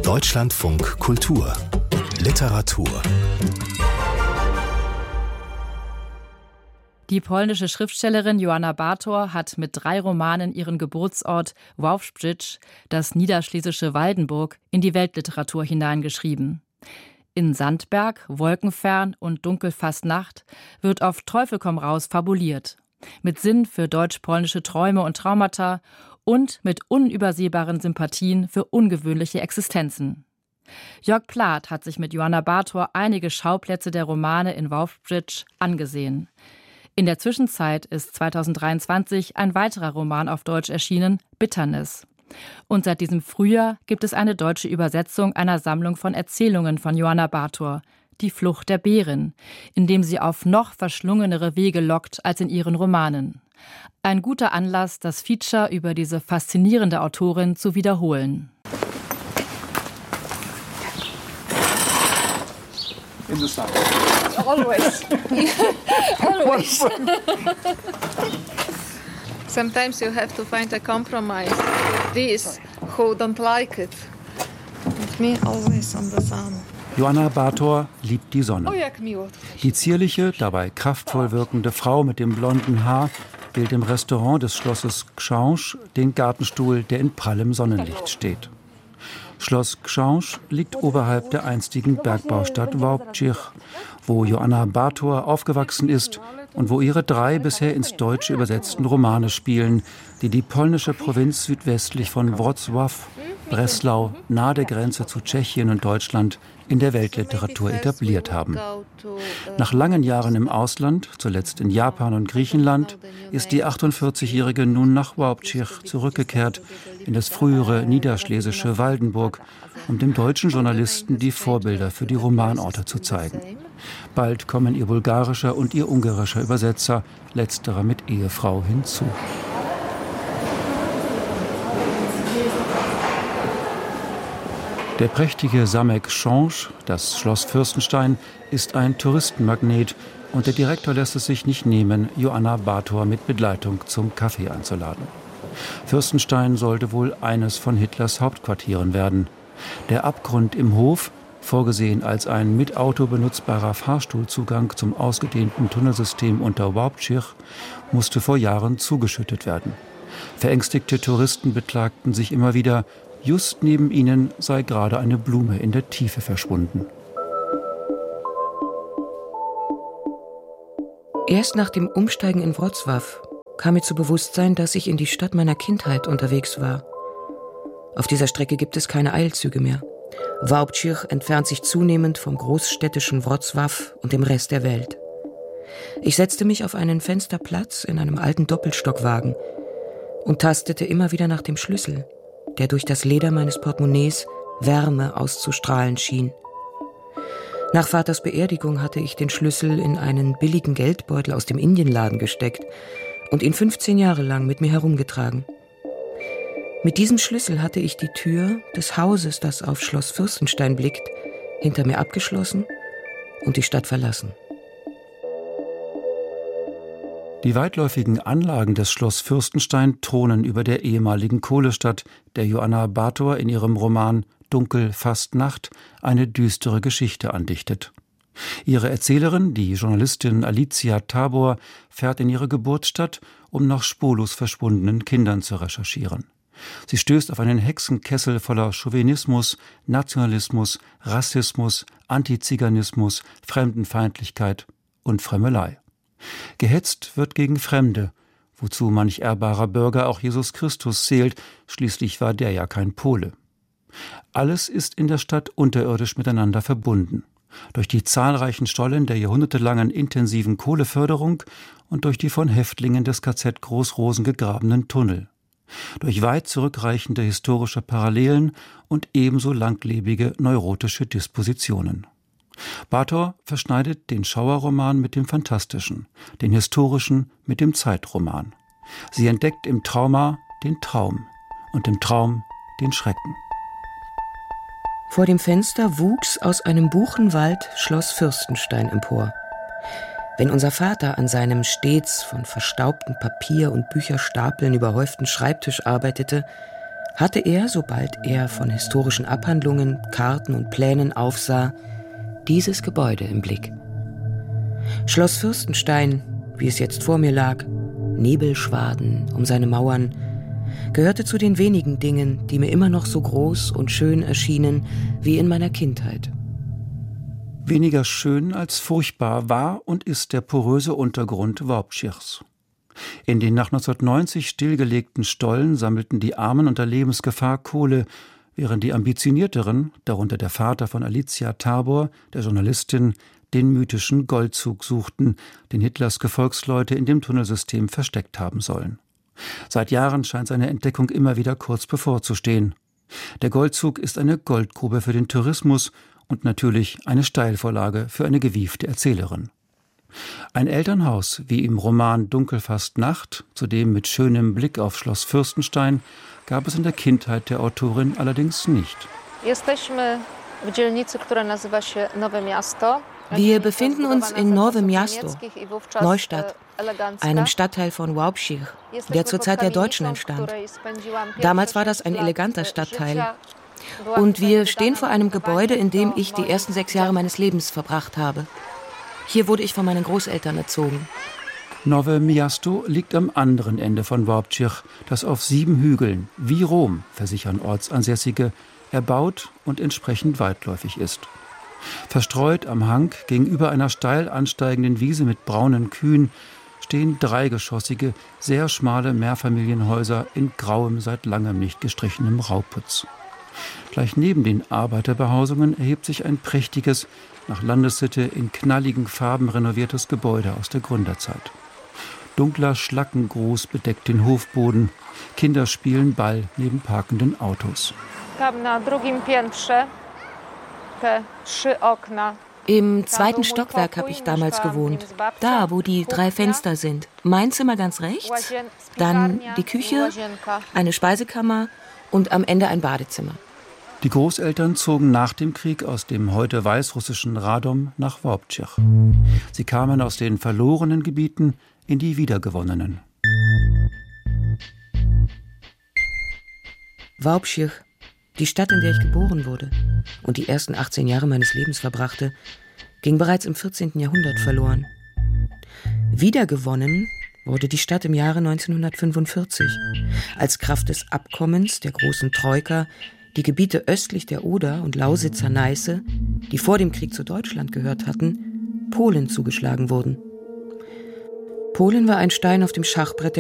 Deutschlandfunk Kultur Literatur. Die polnische Schriftstellerin Joanna Bator hat mit 3 Romanen ihren Geburtsort Wałbrzych, das niederschlesische Waldenburg, in die Weltliteratur hineingeschrieben. In Sandberg, Wolkenfern und Dunkelfastnacht wird auf Teufel komm raus fabuliert. Mit Sinn für deutsch-polnische Träume und Traumata und mit unübersehbaren Sympathien für ungewöhnliche Existenzen. Jörg Plath hat sich mit Joanna Bator einige Schauplätze der Romane in Wałbrzych angesehen. In der Zwischenzeit ist 2023 ein weiterer Roman auf Deutsch erschienen, Bitternis. Und seit diesem Frühjahr gibt es eine deutsche Übersetzung einer Sammlung von Erzählungen von Joanna Bator, Die Flucht der Bärin, in dem sie auf noch verschlungenere Wege lockt als in ihren Romanen. Ein guter Anlass, das Feature über diese faszinierende Autorin zu wiederholen. In the sun. Always. Always. Sometimes you have to find a compromise. These who don't like it. And me always on the sun. Joanna Bator liebt die Sonne. Die zierliche, dabei kraftvoll wirkende Frau mit dem blonden Haar wählt im Restaurant des Schlosses Książ den Gartenstuhl, der in prallem Sonnenlicht steht. Schloss Książ liegt oberhalb der einstigen Bergbaustadt Wałbrzych, wo Joanna Bator aufgewachsen ist und wo ihre 3 bisher ins Deutsche übersetzten Romane spielen, die die polnische Provinz südwestlich von Wrocław, Breslau, nahe der Grenze zu Tschechien und Deutschland, in der Weltliteratur etabliert haben. Nach langen Jahren im Ausland, zuletzt in Japan und Griechenland, ist die 48-Jährige nun nach Wałbrzych zurückgekehrt, in das frühere niederschlesische Waldenburg, um dem deutschen Journalisten die Vorbilder für die Romanorte zu zeigen. Bald kommen ihr bulgarischer und ihr ungarischer Übersetzer, letzterer mit Ehefrau, hinzu. Der prächtige Zamek Książ, das Schloss Fürstenstein, ist ein Touristenmagnet und der Direktor lässt es sich nicht nehmen, Joanna Bator mit Begleitung zum Kaffee einzuladen. Fürstenstein sollte wohl eines von Hitlers Hauptquartieren werden. Der Abgrund im Hof, vorgesehen als ein mit Auto benutzbarer Fahrstuhlzugang zum ausgedehnten Tunnelsystem unter Wałbrzych, musste vor Jahren zugeschüttet werden. Verängstigte Touristen beklagten sich immer wieder, just neben ihnen sei gerade eine Blume in der Tiefe verschwunden. Erst nach dem Umsteigen in Wrocław kam mir zu Bewusstsein, dass ich in die Stadt meiner Kindheit unterwegs war. Auf dieser Strecke gibt es keine Eilzüge mehr. Wałbrzych entfernt sich zunehmend vom großstädtischen Wrocław und dem Rest der Welt. Ich setzte mich auf einen Fensterplatz in einem alten Doppelstockwagen und tastete immer wieder nach dem Schlüssel, der durch das Leder meines Portemonnaies Wärme auszustrahlen schien. Nach Vaters Beerdigung hatte ich den Schlüssel in einen billigen Geldbeutel aus dem Indienladen gesteckt und ihn 15 Jahre lang mit mir herumgetragen. Mit diesem Schlüssel hatte ich die Tür des Hauses, das auf Schloss Fürstenstein blickt, hinter mir abgeschlossen und die Stadt verlassen. Die weitläufigen Anlagen des Schloss Fürstenstein thronen über der ehemaligen Kohlestadt, der Joanna Bator in ihrem Roman Dunkelfastnacht eine düstere Geschichte andichtet. Ihre Erzählerin, die Journalistin Alicia Tabor, fährt in ihre Geburtsstadt, um nach spurlos verschwundenen Kindern zu recherchieren. Sie stößt auf einen Hexenkessel voller Chauvinismus, Nationalismus, Rassismus, Antiziganismus, Fremdenfeindlichkeit und Fremmelei. Gehetzt wird gegen Fremde, wozu manch ehrbarer Bürger auch Jesus Christus zählt, schließlich war der ja kein Pole. Alles ist in der Stadt unterirdisch miteinander verbunden. Durch die zahlreichen Stollen der jahrhundertelangen intensiven Kohleförderung und durch die von Häftlingen des KZ Großrosen gegrabenen Tunnel. Durch weit zurückreichende historische Parallelen und ebenso langlebige neurotische Dispositionen. Bator verschneidet den Schauerroman mit dem Fantastischen, den historischen mit dem Zeitroman. Sie entdeckt im Trauma den Traum und im Traum den Schrecken. Vor dem Fenster wuchs aus einem Buchenwald Schloss Fürstenstein empor. Wenn unser Vater an seinem stets von verstaubtem Papier und Bücherstapeln überhäuften Schreibtisch arbeitete, hatte er, sobald er von historischen Abhandlungen, Karten und Plänen aufsah, dieses Gebäude im Blick. Schloss Fürstenstein, wie es jetzt vor mir lag, Nebelschwaden um seine Mauern, gehörte zu den wenigen Dingen, die mir immer noch so groß und schön erschienen wie in meiner Kindheit. Weniger schön als furchtbar war und ist der poröse Untergrund Waubtschirchs. In den nach 1990 stillgelegten Stollen sammelten die Armen unter Lebensgefahr Kohle, während die Ambitionierteren, darunter der Vater von Alicia Tabor, der Journalistin, den mythischen Goldzug suchten, den Hitlers Gefolgsleute in dem Tunnelsystem versteckt haben sollen. Seit Jahren scheint seine Entdeckung immer wieder kurz bevorzustehen. Der Goldzug ist eine Goldgrube für den Tourismus und natürlich eine Steilvorlage für eine gewiefte Erzählerin. Ein Elternhaus, wie im Roman Dunkel fast Nacht, zudem mit schönem Blick auf Schloss Fürstenstein, gab es in der Kindheit der Autorin allerdings nicht. Wir befinden uns in Nowe Miasto, Neustadt, einem Stadtteil von Waubtschirch, der zur Zeit der Deutschen entstand. Damals war das ein eleganter Stadtteil. Und wir stehen vor einem Gebäude, in dem ich die ersten 6 Jahre meines Lebens verbracht habe. Hier wurde ich von meinen Großeltern erzogen. Nowe Miasto liegt am anderen Ende von Waubtschirch, das auf 7 Hügeln, wie Rom, versichern Ortsansässige, erbaut und entsprechend weitläufig ist. Verstreut am Hang gegenüber einer steil ansteigenden Wiese mit braunen Kühen stehen 3-geschossige, sehr schmale Mehrfamilienhäuser in grauem, seit langem nicht gestrichenem Rauputz. Gleich neben den Arbeiterbehausungen erhebt sich ein prächtiges, nach Landessitte in knalligen Farben renoviertes Gebäude aus der Gründerzeit. Dunkler Schlackengruß bedeckt den Hofboden. Kinder spielen Ball neben parkenden Autos. Im 2. Stockwerk habe ich damals gewohnt. Da, wo die 3 Fenster sind. Mein Zimmer ganz rechts, dann die Küche, eine Speisekammer und am Ende ein Badezimmer. Die Großeltern zogen nach dem Krieg aus dem heute weißrussischen Radom nach Waubtschirch. Sie kamen aus den verlorenen Gebieten in die wiedergewonnenen. Waubtschirch, die Stadt, in der ich geboren wurde und die ersten 18 Jahre meines Lebens verbrachte, ging bereits im 14. Jahrhundert verloren. Wiedergewonnen wurde die Stadt im Jahre 1945, als Kraft des Abkommens der großen Troika die Gebiete östlich der Oder und Lausitzer Neiße, die vor dem Krieg zu Deutschland gehört hatten, Polen zugeschlagen wurden. Polen war ein Stein auf dem Schachbrett der